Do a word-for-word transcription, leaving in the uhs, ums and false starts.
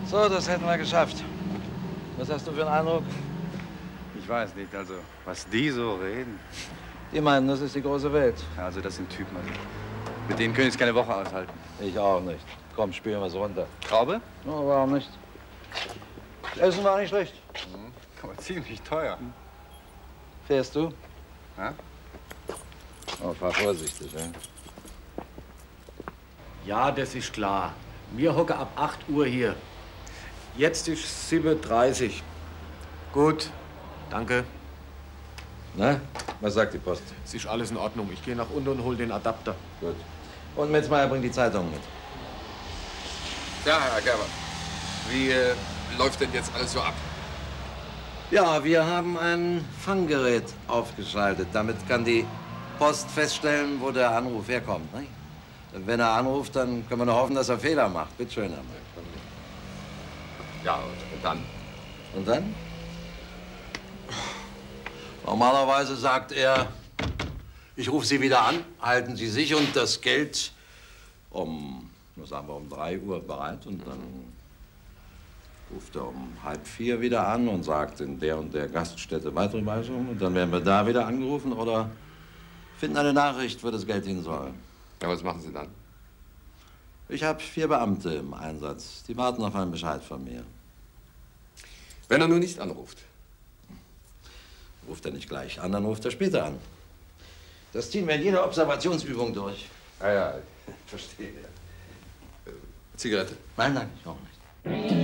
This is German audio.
So, das hätten wir geschafft. Was hast du für einen Eindruck? Ich weiß nicht, also, was die so reden. Die meinen, das ist die große Welt. Ja, also, das sind Typen, also. Mit denen können ich keine Woche aushalten. Ich auch nicht. Komm, spielen wir es runter. Traube? No, warum nicht? Das Essen war nicht schlecht. Mhm. Aber ziemlich teuer. Fährst du? Ja? Oh, fahr vorsichtig, ja? Ja, das ist klar. Wir hocken ab acht Uhr hier. Jetzt ist sieben Uhr dreißig. Gut, danke. Na, was sagt die Post? Es ist alles in Ordnung. Ich gehe nach unten und hol den Adapter. Gut. Und Metzmeier bringt die Zeitung mit. Ja, Herr Gerber. Wie äh, läuft denn jetzt alles so ab? Ja, wir haben ein Fanggerät aufgeschaltet. Damit kann die Post feststellen, wo der Anruf herkommt. Ne? Wenn er anruft, dann können wir nur hoffen, dass er Fehler macht. Bitte schön, Herr Mann. Ja, und, und dann? Und dann? Normalerweise sagt er, ich rufe Sie wieder an, halten Sie sich und das Geld um, sagen wir, um drei Uhr bereit. Und dann ruft er um halb vier wieder an und sagt in der und der Gaststätte weitere Weisungen. Und dann werden wir da wieder angerufen oder finden eine Nachricht, wo das Geld hin soll. Ja, was machen Sie dann? Ich habe vier Beamte im Einsatz. Die warten auf einen Bescheid von mir. Wenn er nur nicht anruft? Ruft er nicht gleich an, dann ruft er später an. Das ziehen wir in jeder Observationsübung durch. Ah ja, verstehe. Äh, Zigarette? Nein, nein, ich auch nicht.